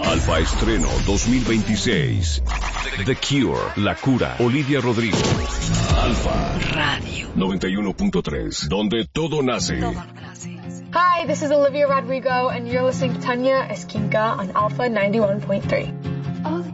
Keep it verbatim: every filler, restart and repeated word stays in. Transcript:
Alfa Estreno dos mil veintiséis. The Cure, La Cura, Olivia Rodrigo. Alfa Radio noventa y uno punto tres, donde todo nace. Hi, this is Olivia Rodrigo, and you're listening to Tanya Esquinca on Alpha ninety-one point three.